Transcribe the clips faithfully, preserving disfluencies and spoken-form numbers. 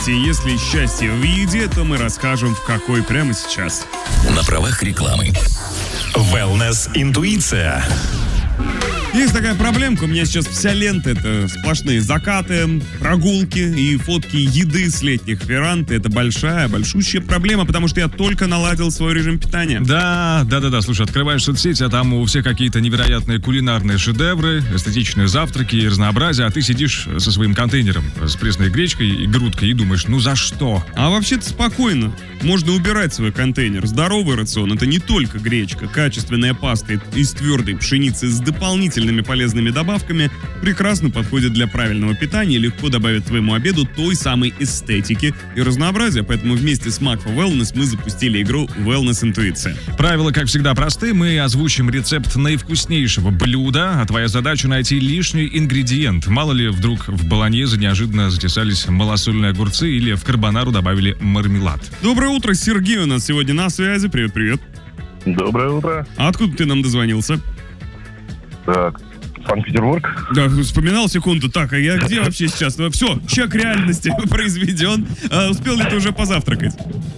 счастье. Если счастье в еде, то мы расскажем, в какой прямо сейчас. На правах рекламы. Wellness Интуиция. Есть такая проблемка, у меня сейчас вся лента — это сплошные закаты, прогулки и фотки еды с летних веранд. Это большая, большущая проблема, потому что я только наладил свой режим питания. Да, да, да, да. Слушай, открываешь соцсети, а там у всех какие-то невероятные кулинарные шедевры, эстетичные завтраки и разнообразие, а ты сидишь со своим контейнером с пресной гречкой и грудкой и думаешь, ну за что? А вообще-то спокойно. Можно убирать свой контейнер. Здоровый рацион — это не только гречка. Качественная паста из твердой пшеницы с дополнительными полезными добавками прекрасно подходит для правильного питания и легко добавит твоему обеду той самой эстетики и разнообразия. Поэтому вместе с Макфа Wellness мы запустили игру Wellness Интуиция. Правила, как всегда, просты. Мы озвучим рецепт наивкуснейшего блюда, а твоя задача — найти лишний ингредиент. Мало ли, вдруг в болоньезе неожиданно затесались малосольные огурцы или в карбонару добавили мармелад. Доброе утро, Сергей у нас сегодня на связи. Привет-привет. Доброе утро. А откуда ты нам дозвонился? Так, Санкт-Петербург. Да, вспоминал секунду. Так, а я где вообще сейчас? Ну, все, чек реальности произведен. А успел ли ты уже позавтракать?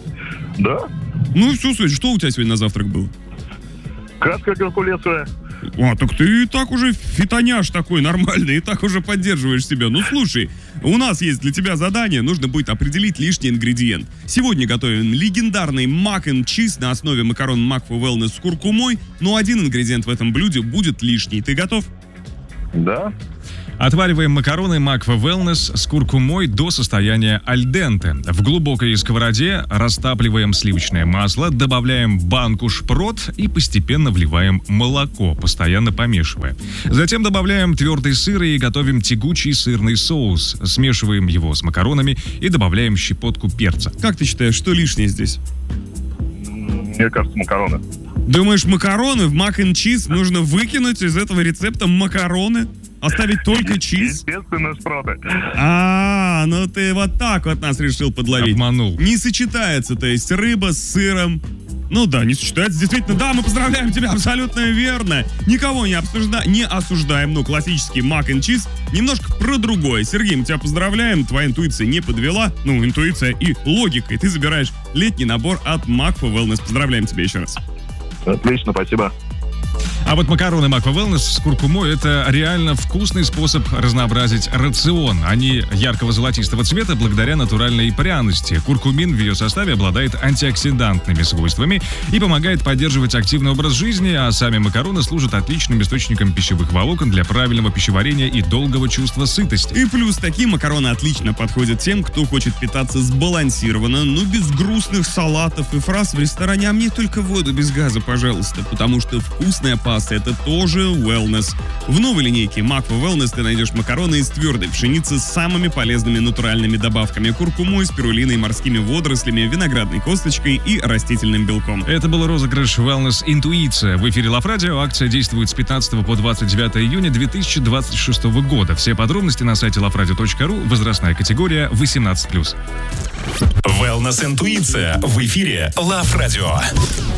Да. Ну все, слушай, что у тебя сегодня на завтрак был? Каска геркулесовая. А, так ты и так уже фитоняш такой нормальный, и так уже поддерживаешь себя. Ну слушай, у нас есть для тебя задание, нужно будет определить лишний ингредиент. Сегодня готовим легендарный мак энд чиз на основе макарон Макфа Wellness с куркумой, но один ингредиент в этом блюде будет лишний. Ты готов? Да. Отвариваем макароны Макфа Wellness с куркумой до состояния альденте. В глубокой сковороде растапливаем сливочное масло, добавляем банку шпрот и постепенно вливаем молоко, постоянно помешивая. Затем добавляем твердый сыр и готовим тягучий сырный соус. Смешиваем его с макаронами и добавляем щепотку перца. Как ты считаешь, что лишнее здесь? Мне кажется, макароны. Думаешь, макароны в мак энд чиз нужно выкинуть из этого рецепта макароны? Оставить только чиз? Естественно, шпроты. А, ну ты вот так вот нас решил подловить. Обманул. Не сочетается, то есть рыба с сыром. Ну да, не сочетается. Действительно, да, мы поздравляем тебя, абсолютно верно. Никого не, обсужда... не осуждаем, но классический мак энд чиз немножко про другое. Сергей, мы тебя поздравляем, твоя интуиция не подвела. Ну, интуиция и логика. И ты забираешь летний набор от Макфа Wellness. Поздравляем тебя еще раз. Отлично, спасибо. А вот макароны Макфа Wellness с куркумой — это реально вкусный способ разнообразить рацион. Они яркого золотистого цвета благодаря натуральной пряности. Куркумин в ее составе обладает антиоксидантными свойствами и помогает поддерживать активный образ жизни, а сами макароны служат отличным источником пищевых волокон для правильного пищеварения и долгого чувства сытости. И плюс такие макароны отлично подходят тем, кто хочет питаться сбалансированно, но без грустных салатов и фраз в ресторане: а мне только воду без газа, пожалуйста, потому что вкусная паста — это тоже wellness. В новой линейке Макфа Wellness ты найдешь макароны из твердой пшеницы с самыми полезными натуральными добавками: куркумой, спирулиной, морскими водорослями, виноградной косточкой и растительным белком. Это был розыгрыш Wellness Интуиция. В эфире Лав Радио. Акция действует с пятнадцатого по двадцать девятое июня две тысячи двадцать шестого года. Все подробности на сайте лав радио точка ру. Возрастная категория восемнадцать плюс. Wellness Интуиция в эфире Лав Радио.